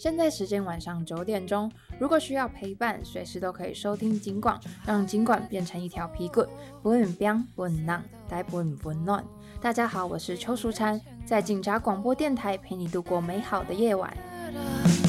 现在时间晚上9点钟，如果需要陪伴，随时都可以收听警广，让警广变成一条皮棍，不会冰不会浪，带不会温暖。大家好，我是邱淑婵，在警察广播电台陪你度过美好的夜晚。